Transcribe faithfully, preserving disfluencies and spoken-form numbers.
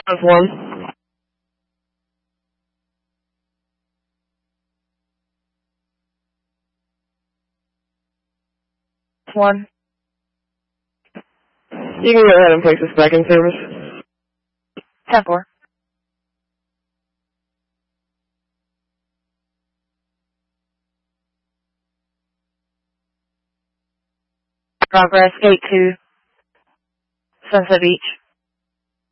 Of one. One. You can go ahead and place this back in service. ten four. Progress eight two. Sunset Beach.